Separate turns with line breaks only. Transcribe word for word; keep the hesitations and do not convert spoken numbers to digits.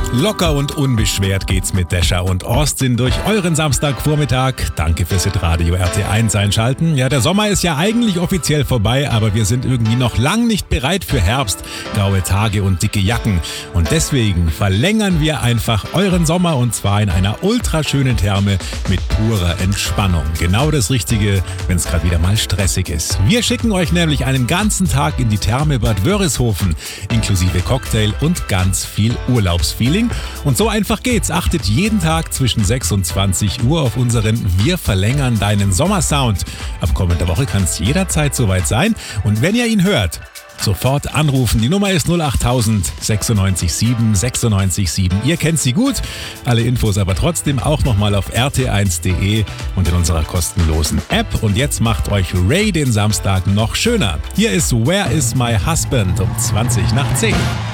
Locker und unbeschwert geht's mit Descha und Austin durch euren Samstagvormittag. Danke fürs Radio R T eins einschalten. Ja, der Sommer ist ja eigentlich offiziell vorbei, aber wir sind irgendwie noch lang nicht bereit für Herbst, graue Tage und dicke Jacken. Und deswegen verlängern wir einfach euren Sommer und zwar in einer ultraschönen Therme mit purer Entspannung. Genau das Richtige, wenn es gerade wieder mal stressig ist. Wir schicken euch nämlich einen ganzen Tag in die Therme Bad Wörishofen, inklusive Cocktail und ganz viel Urlaubsfeeling. Und so einfach geht's. Achtet jeden Tag zwischen sechs und zwanzig Uhr auf unseren Wir verlängern deinen Sommersound. Ab kommender Woche kann es jederzeit soweit sein. Und wenn ihr ihn hört, sofort anrufen. Die Nummer ist null acht tausend sechsundneunzig sieben sechsundneunzig sieben. Ihr kennt sie gut. Alle Infos aber trotzdem auch nochmal auf r t eins punkt d e und in unserer kostenlosen App. Und jetzt macht euch Ray den Samstag noch schöner. Hier ist Where is my husband um zwanzig nach zehn.